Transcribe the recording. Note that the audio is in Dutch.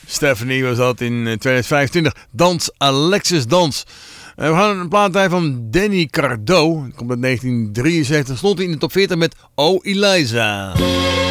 Stephanie was dat in 2025. Dans, Alexis Dans. We gaan een plaat draaien van Danny Cardo. Komt uit 1973. Stond hij in de top 40 met Oh Eliza.